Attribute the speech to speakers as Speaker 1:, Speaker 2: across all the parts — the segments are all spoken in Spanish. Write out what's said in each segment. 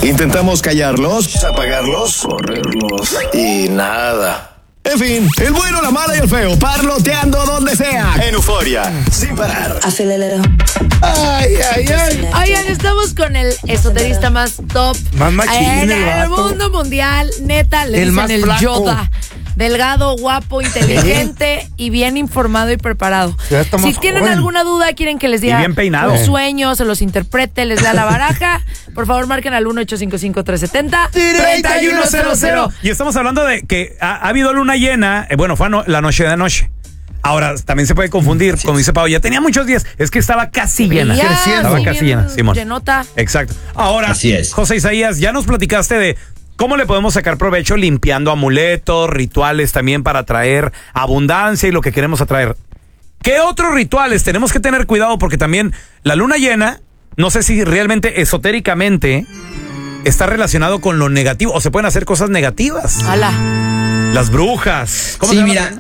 Speaker 1: Intentamos callarlos, apagarlos, correrlos y nada. En fin, el bueno, la mala y el feo, parloteando donde sea. En Euforia, sin parar.
Speaker 2: Acelera.
Speaker 1: Ay, ay, ay.
Speaker 3: Oigan, estamos con el esoterista más top
Speaker 4: Más machín,
Speaker 3: en
Speaker 4: el
Speaker 3: el
Speaker 4: vato.
Speaker 3: mundo mundial. Neta, le
Speaker 4: El
Speaker 3: dicen
Speaker 4: más
Speaker 3: el
Speaker 4: flaco.
Speaker 3: Yoda. Delgado, guapo, inteligente y bien informado y preparado.
Speaker 4: Ya está
Speaker 3: Si
Speaker 4: más
Speaker 3: tienen
Speaker 4: joven.
Speaker 3: alguna duda, quieren que les diga
Speaker 5: Y bien peinado.
Speaker 3: los sueños, se los interprete, les lea la baraja, por favor marquen al 1-855-370-3100.
Speaker 5: Y estamos hablando de que ha habido luna llena, bueno, fue la noche de anoche. Ahora, también se puede confundir, como dice Pau, ya tenía muchos días, es que estaba casi llena.
Speaker 3: Ya,
Speaker 5: Estaba
Speaker 3: sí,
Speaker 5: casi
Speaker 3: bien
Speaker 5: llena, Simón.
Speaker 3: llenota.
Speaker 5: Exacto. Ahora,
Speaker 6: Así es.
Speaker 5: José Isaías, ya nos platicaste de cómo le podemos sacar provecho limpiando amuletos, rituales también para atraer abundancia y lo que queremos atraer. ¿Qué otros rituales tenemos que tener cuidado? Porque también la luna llena, no sé si realmente esotéricamente está relacionado con lo negativo o se pueden hacer cosas negativas.
Speaker 3: Ala.
Speaker 5: Las brujas. ¿Cómo
Speaker 6: Sí,
Speaker 5: se llama?
Speaker 6: mira.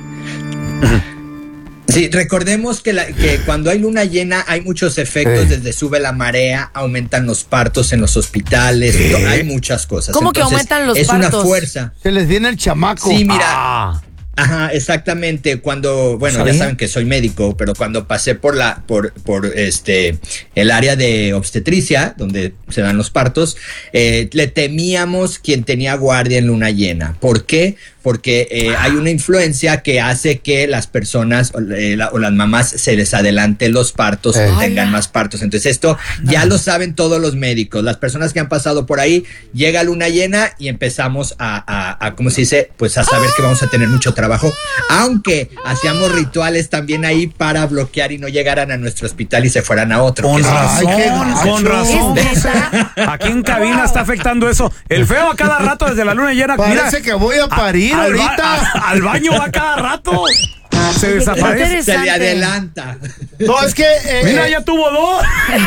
Speaker 6: Sí, recordemos que cuando hay luna llena hay muchos efectos, desde sube la marea, aumentan los partos en los hospitales, hay muchas cosas.
Speaker 3: ¿Cómo que aumentan los
Speaker 6: es
Speaker 3: partos?
Speaker 6: Es una fuerza.
Speaker 4: Se les viene el chamaco.
Speaker 6: Sí, mira.
Speaker 5: Ah.
Speaker 6: Ajá, exactamente. Cuando, bueno,
Speaker 4: ¿Sabía?
Speaker 6: ya saben que soy médico, pero cuando pasé por el área de obstetricia, donde se dan los partos, le temíamos quien tenía guardia en luna llena. ¿Por qué? Porque hay una influencia que hace que las personas o las mamás se les adelante los partos o tengan más partos. Entonces esto ya lo saben todos los médicos. Las personas que han pasado por ahí, llega luna llena y empezamos a ¿cómo se dice? Pues a saber que vamos a tener mucho trabajo. Aunque hacíamos rituales también ahí para bloquear y no llegaran a nuestro hospital y se fueran a otro.
Speaker 5: Con
Speaker 6: Que
Speaker 5: razón,
Speaker 4: Ay, qué gacho.
Speaker 5: con razón.
Speaker 3: ¿Es neta?
Speaker 5: Aquí en cabina está afectando eso. El feo a cada rato desde la luna llena.
Speaker 4: Parece
Speaker 5: mira,
Speaker 4: que voy a parir ahorita.
Speaker 5: al baño va cada rato. Se desaparece.
Speaker 6: se le
Speaker 3: Interesante.
Speaker 6: adelanta.
Speaker 4: No, es que
Speaker 5: Mira, ya tuvo dos.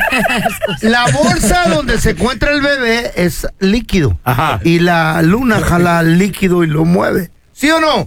Speaker 4: la bolsa donde se encuentra el bebé es líquido.
Speaker 5: Ajá.
Speaker 4: Y la luna jala líquido y lo mueve. ¿Sí o no?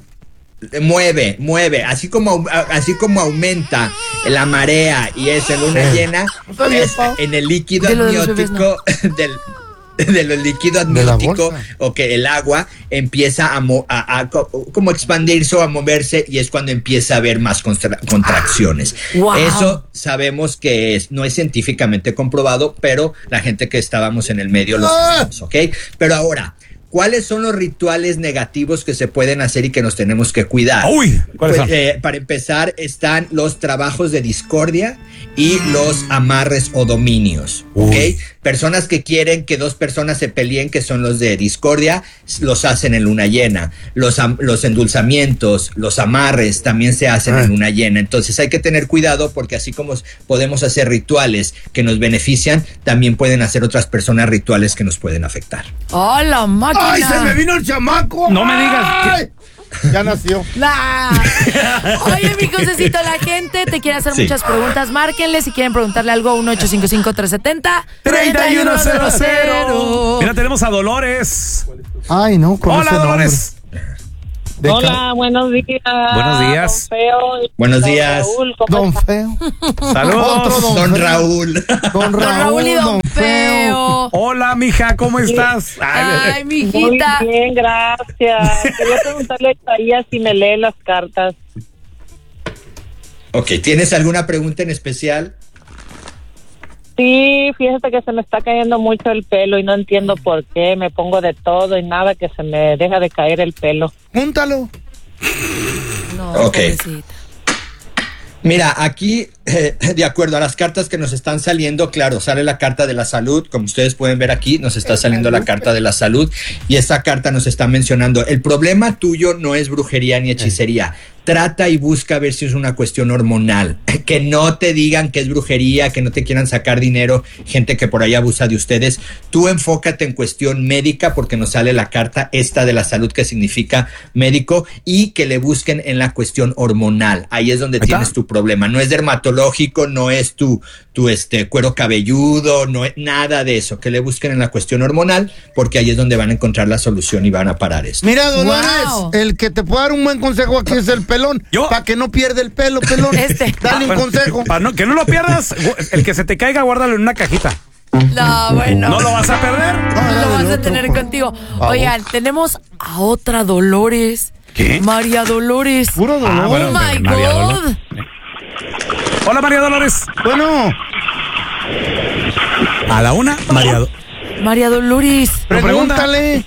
Speaker 6: Mueve, así como aumenta la marea y es en luna llena,
Speaker 4: sabía,
Speaker 6: es
Speaker 4: Pau.
Speaker 6: en el líquido
Speaker 3: De lo de los bebés,
Speaker 6: amniótico de los líquidos
Speaker 4: De la
Speaker 6: amniótico,
Speaker 4: bolsa.
Speaker 6: o que el agua empieza a como expandirse o a moverse, y es cuando empieza a haber más contracciones.
Speaker 3: Wow.
Speaker 6: Eso sabemos que no es científicamente comprobado, pero la gente que estábamos en el medio lo sabemos, ¿ok? Pero ahora, ¿cuáles son los rituales negativos que se pueden hacer y que nos tenemos que cuidar?
Speaker 5: Uy, ¿cuáles son?
Speaker 6: Para empezar, están los trabajos de discordia y los amarres o dominios, ¿ok? Personas que quieren que dos personas se peleen, que son los de discordia, los hacen en luna llena. Los endulzamientos, los amarres también se hacen en luna llena. Entonces hay que tener cuidado, porque así como podemos hacer rituales que nos benefician, también pueden hacer otras personas rituales que nos pueden afectar.
Speaker 3: ¡Oh, la máquina!
Speaker 4: ¡Ay, se me vino el chamaco!
Speaker 5: No me digas
Speaker 4: ¡Ay! Ya nació.
Speaker 3: Nah. Oye, mi Josecito, la gente te quiere hacer muchas preguntas. Márquenle si quieren preguntarle algo a 1-855-370-3100.
Speaker 5: Mira, tenemos a Dolores.
Speaker 4: Ay, no, con
Speaker 5: Hola,
Speaker 4: ese nombre.
Speaker 5: Dolores.
Speaker 7: Hola, buenos días.
Speaker 5: Buenos días.
Speaker 7: Don Feo y
Speaker 6: Buenos
Speaker 7: don
Speaker 6: días.
Speaker 7: Raúl, ¿cómo
Speaker 4: Don
Speaker 7: están?
Speaker 4: Feo.
Speaker 5: Saludos.
Speaker 4: Otro
Speaker 6: Don
Speaker 4: Feo.
Speaker 6: Raúl.
Speaker 4: Don
Speaker 3: Raúl y Don Feo.
Speaker 5: Hola, mija, ¿cómo estás?
Speaker 3: Ay,
Speaker 7: Muy
Speaker 3: mijita.
Speaker 7: bien, gracias. Quería preguntarle a Isaías si me lee las cartas.
Speaker 6: Ok, ¿tienes alguna pregunta en especial?
Speaker 7: Sí, fíjate que se me está cayendo mucho el pelo y no entiendo por qué. Me pongo de todo y nada, que se me deja de caer el pelo.
Speaker 4: Júntalo.
Speaker 3: No,
Speaker 6: Ok.
Speaker 3: pobrecita.
Speaker 6: Mira, aquí, de acuerdo a las cartas que nos están saliendo, claro, sale la carta de la salud. Como ustedes pueden ver aquí, nos está saliendo la carta de la salud, y esta carta nos está mencionando: el problema tuyo no es brujería ni hechicería. Trata y busca ver si es una cuestión hormonal. Que no te digan que es brujería, que no te quieran sacar dinero, gente que por ahí abusa de ustedes. Tú enfócate en cuestión médica, porque nos sale la carta esta de la salud, que significa médico, y que le busquen en la cuestión hormonal. Ahí es donde tienes tu problema. No es dermatológico, no es tu cuero cabelludo, no es nada de eso. Que le busquen en la cuestión hormonal, porque ahí es donde van a encontrar la solución y van a parar esto.
Speaker 4: Mira, Dolores,
Speaker 3: Wow.
Speaker 4: el que te puede dar un buen consejo aquí es el pelón.
Speaker 5: ¿Yo?
Speaker 4: Para que no pierda el pelo, pelón.
Speaker 3: Dale
Speaker 4: un consejo.
Speaker 5: Que no lo pierdas, el que se te caiga, guárdalo en una cajita.
Speaker 3: No, bueno.
Speaker 5: ¿No lo vas a perder?
Speaker 3: Lo vas a tener contigo. Oigan, tenemos a otra Dolores.
Speaker 5: ¿Qué?
Speaker 3: María Dolores.
Speaker 4: Puro dolor.
Speaker 5: Ah, bueno,
Speaker 3: Oh my
Speaker 5: María
Speaker 3: God.
Speaker 5: Dolores. Hola, María Dolores.
Speaker 4: Bueno,
Speaker 5: A la una, María
Speaker 3: María Dolores.
Speaker 4: pregúntale.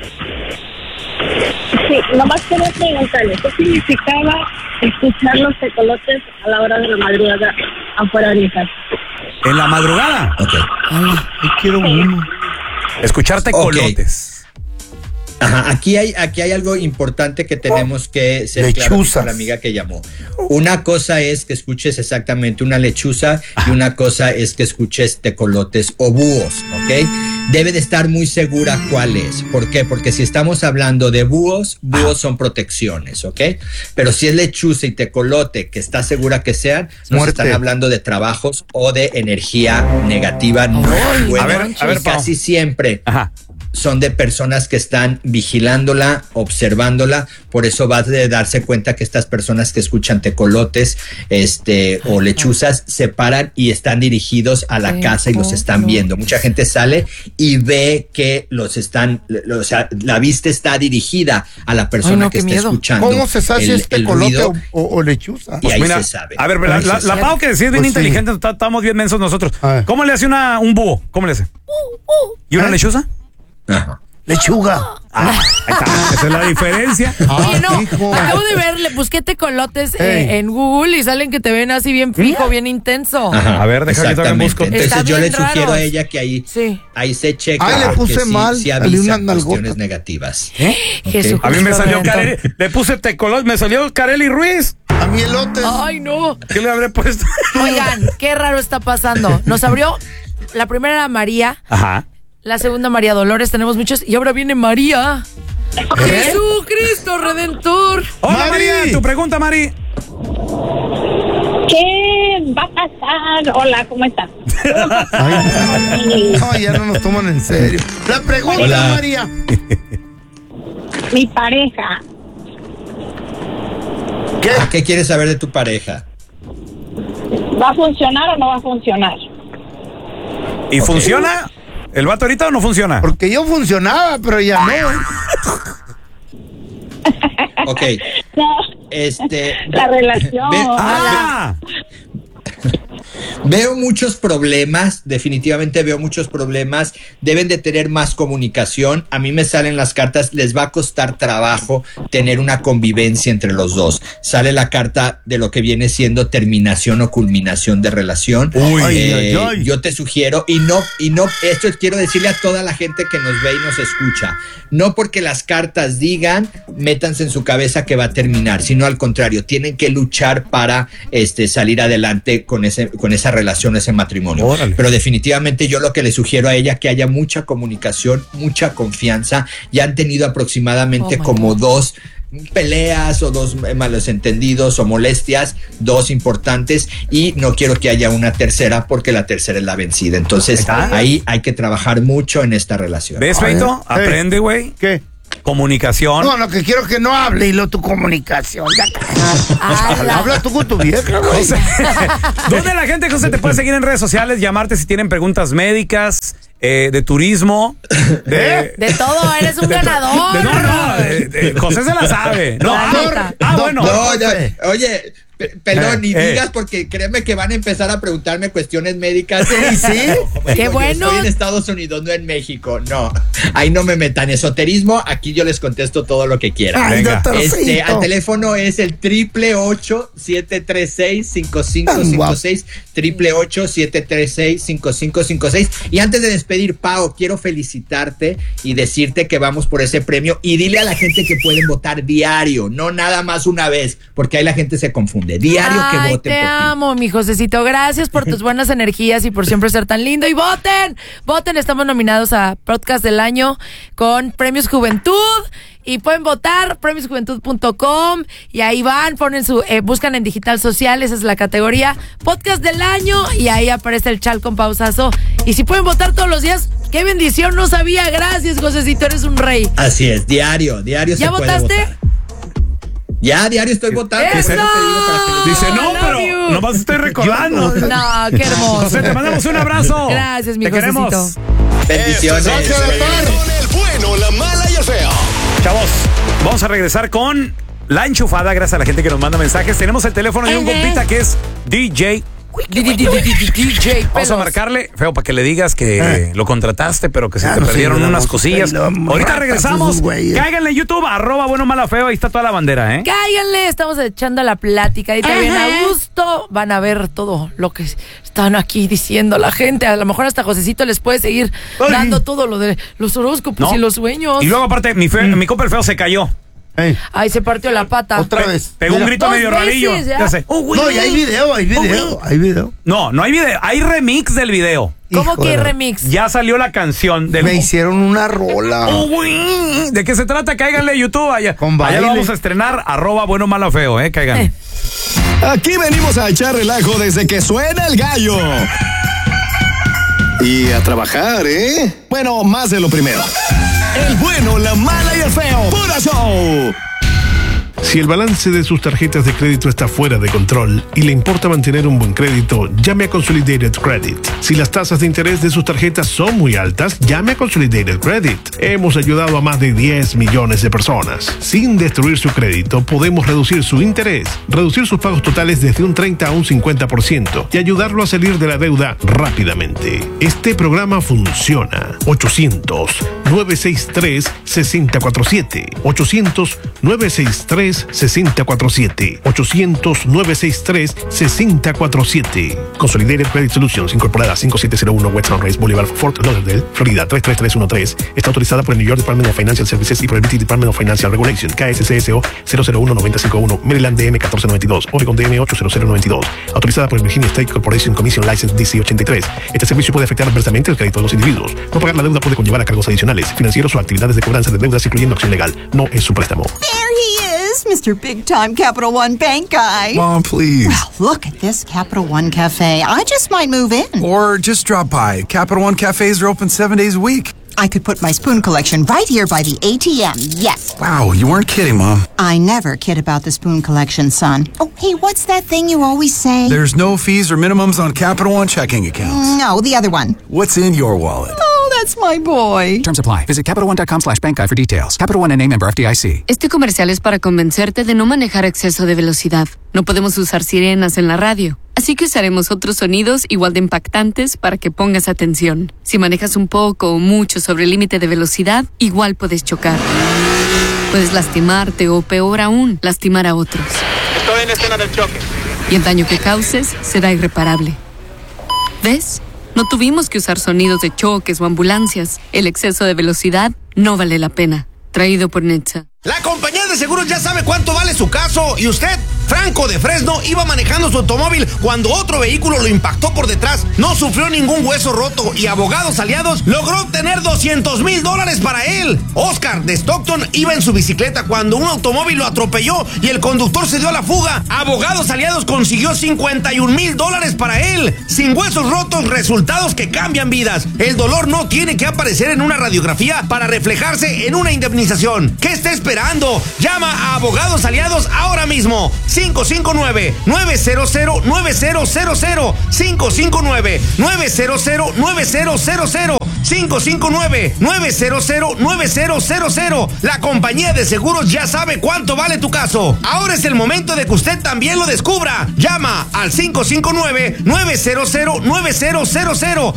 Speaker 2: Sí, nomás quería preguntarle, ¿qué significaba escuchar los tecolotes a la hora de la madrugada afuera de mi casa?
Speaker 5: ¿En la madrugada?
Speaker 6: Ok.
Speaker 4: Yo quiero uno.
Speaker 5: Escucharte
Speaker 6: Ok.
Speaker 5: colotes.
Speaker 6: Ajá, aquí hay algo importante que tenemos que ser claros
Speaker 4: Lechuzas.
Speaker 6: con la amiga que llamó. Una cosa es que escuches exactamente una lechuza y una cosa es que escuches tecolotes o búhos, ¿ok? Debe de estar muy segura cuál es. ¿Por qué? Porque si estamos hablando de búhos son protecciones, ¿ok? Pero si es lechuza y tecolote, que está segura que sean, nos
Speaker 4: Muerte.
Speaker 6: están hablando de trabajos o de energía negativa no buena.
Speaker 5: a ver,
Speaker 6: Y casi siempre
Speaker 5: Ajá.
Speaker 6: son de personas que están vigilándola, observándola, por eso va a darse cuenta que estas personas que escuchan tecolotes, o lechuzas, se paran y están dirigidos a la casa y los están viendo. Mucha gente sale y ve que o sea, la vista está dirigida a la persona
Speaker 3: Ay, no,
Speaker 6: que
Speaker 3: qué
Speaker 6: está
Speaker 3: miedo.
Speaker 6: escuchando.
Speaker 4: ¿Cómo se sabe si es
Speaker 6: el
Speaker 4: tecolote
Speaker 6: ruido,
Speaker 4: o lechuza?
Speaker 6: y ahí
Speaker 5: Mira,
Speaker 6: se sabe.
Speaker 5: a ver,
Speaker 6: Ahí se
Speaker 5: la
Speaker 6: sabe.
Speaker 5: Pau que sí es bien
Speaker 4: Pues sí.
Speaker 5: inteligente, estamos bien mensos nosotros.
Speaker 4: A ver.
Speaker 5: ¿Cómo le hace un búho? ¿Cómo le hace? ¿Y una lechuza?
Speaker 6: Ajá.
Speaker 4: Lechuga.
Speaker 5: Ahí está. Esa es la diferencia.
Speaker 3: Oye, no,
Speaker 4: hijo.
Speaker 3: acabo de ver, busqué tecolotes
Speaker 4: Ey.
Speaker 3: en Google y salen que te ven así bien fijo, bien intenso.
Speaker 6: Ajá,
Speaker 5: A ver, deja que también
Speaker 6: exactamente.
Speaker 5: busco.
Speaker 6: Entonces
Speaker 3: Está
Speaker 6: yo
Speaker 3: bien
Speaker 6: le sugiero
Speaker 3: raros.
Speaker 6: a ella que ahí,
Speaker 3: Sí.
Speaker 6: ahí se cheque.
Speaker 4: Ay, le
Speaker 6: porque
Speaker 4: puse mal,
Speaker 6: sí
Speaker 4: salí una
Speaker 6: avisan
Speaker 4: nalgota.
Speaker 6: cuestiones negativas.
Speaker 3: Jesús.
Speaker 5: A mí me salió
Speaker 3: Redentor.
Speaker 5: Carelli, le puse tecolote, me salió Carelli Ruiz.
Speaker 4: A mí elotes.
Speaker 3: Ay, no.
Speaker 5: ¿Qué le habré puesto?
Speaker 3: Oigan, qué raro está pasando. Nos abrió, la primera era María,
Speaker 5: Ajá.
Speaker 3: la segunda María Dolores, tenemos muchos, y ahora viene María. Jesucristo Redentor.
Speaker 5: Hola,
Speaker 4: Mari.
Speaker 5: María, tu pregunta, Mari.
Speaker 2: ¿Qué va a pasar? Hola, ¿cómo está?
Speaker 4: Ay, no, ya no nos toman en serio. La pregunta,
Speaker 6: Hola.
Speaker 4: María.
Speaker 2: Mi pareja,
Speaker 6: ¿Qué quieres saber de tu pareja?
Speaker 2: ¿va a funcionar o no va a funcionar?
Speaker 5: ¿Y funciona? ¿El vato ahorita o no funciona?
Speaker 4: Porque yo funcionaba, pero ya no.
Speaker 6: Ok,
Speaker 2: No, la relación.
Speaker 6: Veo muchos problemas, definitivamente veo muchos problemas. Deben de tener más comunicación. A mí me salen las cartas, les va a costar trabajo tener una convivencia entre los dos. Sale la carta de lo que viene siendo terminación o culminación de relación.
Speaker 5: Uy.
Speaker 4: Ay.
Speaker 6: Yo te sugiero, y no, esto quiero decirle a toda la gente que nos ve y nos escucha, no porque las cartas digan, métanse en su cabeza que va a terminar, sino al contrario, tienen que luchar para salir adelante con esa relación, ese matrimonio.
Speaker 5: Órale.
Speaker 6: Pero definitivamente yo lo que le sugiero a ella, que haya mucha comunicación, mucha confianza. Ya han tenido aproximadamente
Speaker 3: Oh, my
Speaker 6: como
Speaker 3: God.
Speaker 6: 2 peleas o 2 malos entendidos o molestias, 2 importantes, y no quiero que haya una tercera porque la tercera es la vencida. Entonces ahí hay que trabajar mucho en esta relación.
Speaker 5: ¿Ves,
Speaker 4: Ay,
Speaker 5: Feito?
Speaker 4: hey.
Speaker 5: Aprende, güey.
Speaker 4: ¿Qué?
Speaker 5: Comunicación.
Speaker 4: No, lo que quiero es que no hable y lo tu comunicación. Ya.
Speaker 3: Ala.
Speaker 4: Habla tú con tu vieja, güey.
Speaker 5: José, ¿dónde la gente, José, te puede seguir en redes sociales, llamarte si tienen preguntas médicas, de turismo,
Speaker 3: De todo, eres un ganador.
Speaker 5: José se la sabe. No,
Speaker 3: La neta.
Speaker 5: bueno.
Speaker 6: No, oye, perdón, ni
Speaker 5: Eh.
Speaker 6: digas, porque créeme que van a empezar a preguntarme cuestiones médicas.
Speaker 4: Sí.
Speaker 3: Qué
Speaker 6: Yo
Speaker 3: bueno.
Speaker 6: estoy en Estados Unidos, no en México. No, ahí no me metan. Esoterismo, aquí yo les contesto todo lo que quieran.
Speaker 4: Ay,
Speaker 5: Venga.
Speaker 4: doctor Feito.
Speaker 6: Al teléfono es el 888-736-5556, 888-736-5556. Y antes de despedir, Pau, quiero felicitarte y decirte que vamos por ese premio, y dile a la gente que pueden votar diario, no nada más una vez, porque ahí la gente se confunde. Diario que
Speaker 3: Ay,
Speaker 6: voten
Speaker 3: te
Speaker 6: por ti.
Speaker 3: amo, mi Josecito. Gracias por tus buenas energías y por siempre ser tan lindo. Y voten, voten. Estamos nominados a Podcast del Año con Premios Juventud. Y pueden votar, premiosjuventud.com, y ahí van, ponen buscan en Digital Social, esa es la categoría Podcast del Año, y ahí aparece el chal con pausazo. Y si pueden votar todos los días, qué bendición, no sabía. Gracias, Josecito, eres un rey.
Speaker 6: Así es, diario
Speaker 3: ¿Ya
Speaker 6: se puede
Speaker 3: votaste?
Speaker 6: votar. Ya, diario estoy votando.
Speaker 3: ¡Eso!
Speaker 5: Dice, no,
Speaker 3: I
Speaker 5: pero
Speaker 3: love you.
Speaker 5: nomás estoy recordando.
Speaker 3: No, qué hermoso.
Speaker 5: José, te mandamos un abrazo.
Speaker 3: Gracias, mi
Speaker 5: Te queremos.
Speaker 3: Josecito.
Speaker 6: Bendiciones.
Speaker 1: Con el bueno, la mala y el feo.
Speaker 5: Chavos, vamos a regresar con la enchufada. Gracias a la gente que nos manda mensajes. Tenemos el teléfono de un compita que es DJ.
Speaker 3: DJ
Speaker 5: Vamos a marcarle, feo, para que le digas que lo contrataste, pero que se te perdieron unas cosillas. Ahorita regresamos. Cáiganle en YouTube, @buenomalafeo. Ahí está toda la bandera, ¿eh?
Speaker 3: Cáiganle, estamos echando la plática y también a gusto van a ver todo lo que están aquí diciendo la gente. A lo mejor hasta Josecito les puede seguir dando todo lo de los horóscopos y los sueños.
Speaker 5: Y luego aparte, mi compa el feo se cayó.
Speaker 3: Ay, se partió la pata.
Speaker 4: Otra vez.
Speaker 5: Pegó un grito
Speaker 3: 2
Speaker 5: medio
Speaker 3: veces
Speaker 5: rarillo.
Speaker 3: ya.
Speaker 5: Ya sé.
Speaker 4: No, y hay video.
Speaker 5: No hay video. Hay remix del video.
Speaker 3: ¿Cómo
Speaker 4: Hijo
Speaker 3: que
Speaker 4: de la-
Speaker 3: remix?
Speaker 5: Ya salió la canción del...
Speaker 4: Me hicieron una rola.
Speaker 5: ¿De qué se trata? Cáiganle a YouTube. Allá
Speaker 4: Con
Speaker 5: lo
Speaker 4: baile.
Speaker 5: vamos a estrenar. @buenomalafeo, cáiganle.
Speaker 1: Aquí venimos a echar relajo desde que suena el gallo. Y a trabajar, ¿eh? Bueno, más de lo primero. El bueno, la mala y el feo. ¡Puro show!
Speaker 8: Si el balance de sus tarjetas de crédito está fuera de control y le importa mantener un buen crédito, llame a Consolidated Credit. Si las tasas de interés de sus tarjetas son muy altas, llame a Consolidated Credit. Hemos ayudado a más de 10 millones de personas. Sin destruir su crédito, podemos reducir su interés, reducir sus pagos totales desde un 30 a un 50% y ayudarlo a salir de la deuda rápidamente. Este programa funciona. 800-963-6047. 800-963-6047. 800-963-6047. Consolidated Credit Solutions, incorporada 5701 West Sunrise Boulevard, Fort Lauderdale, Florida 33313. Está autorizada por el New York Department of Financial Services y por el BT Department of Financial Regulation, KSCSO 001951, Maryland DM 1492, Oregon DM 80092. Autorizada por el Virginia State Corporation Commission License DC 83. Este servicio puede afectar adversamente el crédito de los individuos. No pagar la deuda puede conllevar a cargos adicionales, financieros o actividades de cobranza de deudas, incluyendo acción legal. No es un préstamo.
Speaker 9: There he is, Mr. Big Time Capital One Bank Guy.
Speaker 10: Mom, please.
Speaker 9: Well, look at this Capital One Cafe. I just might move in.
Speaker 10: Or just drop by. Capital One cafes are open 7 days a week.
Speaker 9: I could put my spoon collection right here by the ATM. Yes.
Speaker 10: Wow, you weren't kidding, Mom.
Speaker 9: I never kid about the spoon collection, son. Oh, hey, what's that thing you always say?
Speaker 10: There's no fees or minimums on Capital One checking accounts.
Speaker 9: No, the other one.
Speaker 10: What's in your wallet?
Speaker 9: Oh, that's my boy.
Speaker 11: Terms apply. Visit CapitalOne.com/bankguy for details. Capital One N.A. member FDIC.
Speaker 12: Este comercial es para convencerte de no manejar a exceso de velocidad. No podemos usar sirenas en la radio. Así que usaremos otros sonidos igual de impactantes para que pongas atención. Si manejas un poco o mucho sobre el límite de velocidad, igual puedes chocar. Puedes lastimarte o, peor aún, lastimar a otros.
Speaker 13: Estoy en escena del choque.
Speaker 12: Y el daño que causes será irreparable. ¿Ves? No tuvimos que usar sonidos de choques o ambulancias. El exceso de velocidad no vale la pena. Traído por Netza.
Speaker 14: La compañía de seguros ya sabe cuánto vale su caso y usted, Franco de Fresno, iba manejando su automóvil cuando otro vehículo lo impactó por detrás. No sufrió ningún hueso roto y Abogados Aliados logró obtener $200,000 para él. Oscar de Stockton iba en su bicicleta cuando un automóvil lo atropelló y el conductor se dio a la fuga. Abogados Aliados consiguió $51,000 para él. Sin huesos rotos, resultados que cambian vidas. El dolor no tiene que aparecer en una radiografía para reflejarse en una indemnización. ¿Qué está esperando? Llama a Abogados Aliados ahora mismo. 559-900-9000. 559-900-9000. 559-900-9000. La compañía de seguros ya sabe cuánto vale tu caso. Ahora es el momento de que usted también lo descubra. Llama al 559-900-9000.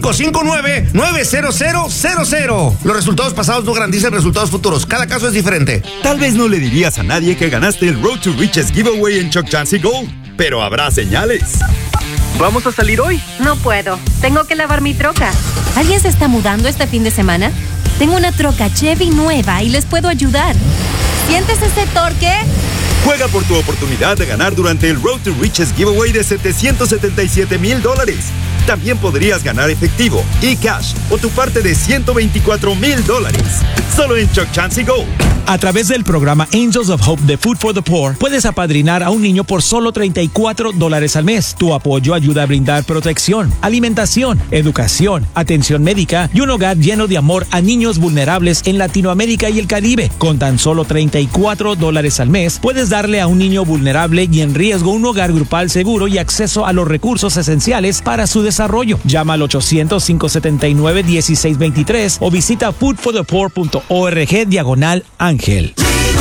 Speaker 14: 559-900-00. Los resultados pasados no garantizan resultados futuros. Cada caso es diferente.
Speaker 15: Tal vez no le dirías a nadie que ganaste el Road to Riches giveaway en Chuck Chance Gold, pero habrá señales.
Speaker 16: ¿Vamos a salir hoy? No puedo. Tengo que lavar mi troca. ¿Alguien se está mudando este fin de semana? Tengo una troca Chevy nueva y les puedo ayudar. ¿Sientes ese torque?
Speaker 15: Juega por tu oportunidad de ganar durante el Road to Riches giveaway de $777,000. También podrías ganar efectivo, e-cash o tu parte de $124,000. Solo en Chuck Chance Gold.
Speaker 17: A través del programa Angels of Hope de Food for the Poor, puedes apadrinar a un niño por solo $34 al mes. Tu apoyo ayuda a brindar protección, alimentación, educación, atención médica y un hogar lleno de amor a niños vulnerables en Latinoamérica y el Caribe. Con tan solo $34 al mes, puedes darle a un niño vulnerable y en riesgo un hogar grupal seguro y acceso a los recursos esenciales para su desarrollo. Llama al 800-579-1623 o visita foodforthepoor.org/Ángel.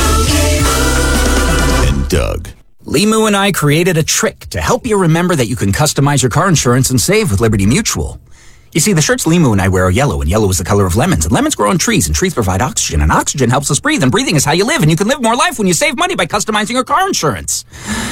Speaker 1: And Doug.
Speaker 11: Limu and I created a trick to help you remember that you can customize your car insurance and save with Liberty Mutual. You see, the shirts Limu and I wear are yellow, and yellow is the color of lemons, and lemons grow on trees, and trees provide oxygen, and oxygen helps us breathe, and breathing is how you live, and you can live more life when you save money by customizing your car insurance.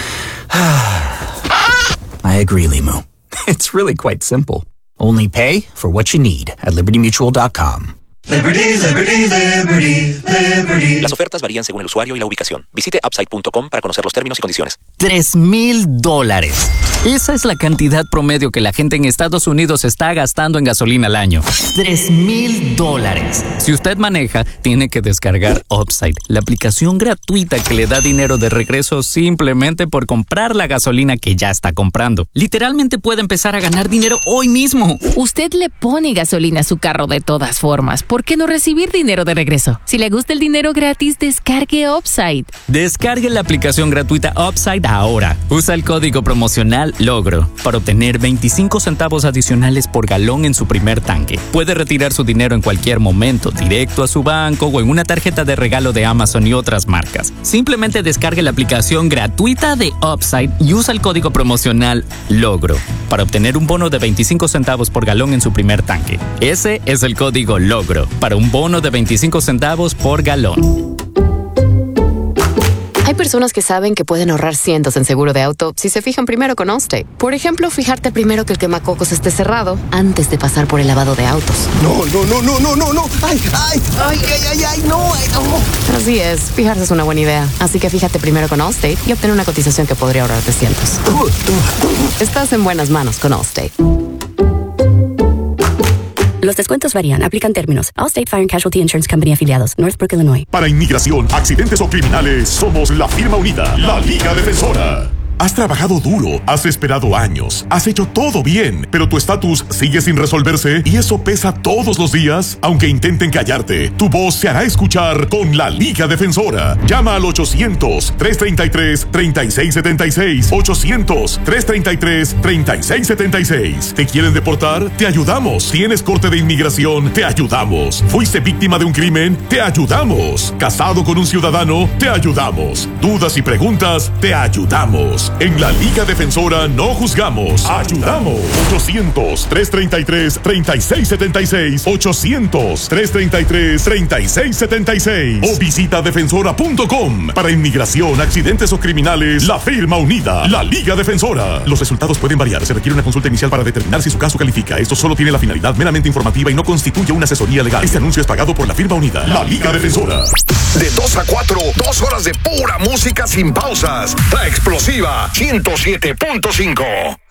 Speaker 11: I agree, Limu. It's really quite simple. Only pay for what you need at LibertyMutual.com.
Speaker 18: Liberty, Liberty, Liberty, Liberty.
Speaker 19: Las ofertas varían según el usuario y la ubicación. Visite upside.com para conocer los términos y condiciones.
Speaker 20: $3,000. Esa es la cantidad promedio que la gente en Estados Unidos está gastando en gasolina al año. $3,000. Si usted maneja, tiene que descargar Upside, la aplicación gratuita que le da dinero de regreso simplemente por comprar la gasolina que ya está comprando. Literalmente puede empezar a ganar dinero hoy mismo.
Speaker 21: Usted le pone gasolina a su carro de todas formas. ¿Por qué no recibir dinero de regreso? Si le gusta el dinero gratis, descargue Upside.
Speaker 20: Descargue la aplicación gratuita Upside ahora. Usa el código promocional LOGRO para obtener 25 centavos adicionales por galón en su primer tanque. Puede retirar su dinero en cualquier momento, directo a su banco o en una tarjeta de regalo de Amazon y otras marcas. Simplemente descargue la aplicación gratuita de Upside y usa el código promocional LOGRO para obtener un bono de 25 centavos por galón en su primer tanque. Ese es el código LOGRO para un bono de 25 centavos por galón.
Speaker 22: Hay personas que saben que pueden ahorrar cientos en seguro de auto si se fijan primero con Allstate. Por ejemplo, fijarte primero que el quemacocos esté cerrado antes de pasar por el lavado de autos.
Speaker 1: No. Ay, no.
Speaker 22: Así es, fijarse es una buena idea. Así que fíjate primero con Allstate y obtén una cotización que podría ahorrarte cientos. Estás en buenas manos con Allstate.
Speaker 23: Los descuentos varían. Aplican términos. Allstate Fire and Casualty Insurance Company afiliados. Northbrook, Illinois.
Speaker 24: Para inmigración, accidentes o criminales, somos la firma unida, la Liga Defensora. Has trabajado duro, has esperado años, has hecho todo bien, pero tu estatus sigue sin resolverse y eso pesa todos los días. Aunque intenten callarte, tu voz se hará escuchar con la Liga Defensora. Llama al 800-333-3676. 800-333-3676. ¿Te quieren deportar? Te ayudamos. ¿Tienes corte de inmigración? Te ayudamos. ¿Fuiste víctima de un crimen? Te ayudamos. ¿Casado con un ciudadano? Te ayudamos. ¿Dudas y preguntas? Te ayudamos. En la Liga Defensora no juzgamos, ayudamos. 800-333-3676. 800-333-3676. O visita defensora.com. Para inmigración, accidentes o criminales, la firma unida, la Liga Defensora. Los resultados pueden variar. Se requiere una consulta inicial para determinar si su caso califica. Esto solo tiene la finalidad meramente informativa y no constituye una asesoría legal. Este anuncio es pagado por la firma unida, la Liga Defensora.
Speaker 1: De 2 a 4, 2 horas de pura música sin pausas. La explosiva 107.5.